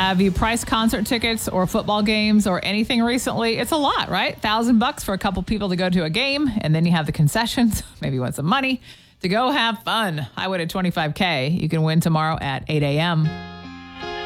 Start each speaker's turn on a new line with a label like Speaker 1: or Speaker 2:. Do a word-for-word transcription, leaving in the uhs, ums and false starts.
Speaker 1: Have you priced concert tickets or football games or anything recently? It's a lot, right? Thousand bucks for a couple people to go to a game, and then you have the concessions. Maybe you want some money to go have fun. I win at twenty-five K. You can win tomorrow at eight a.m.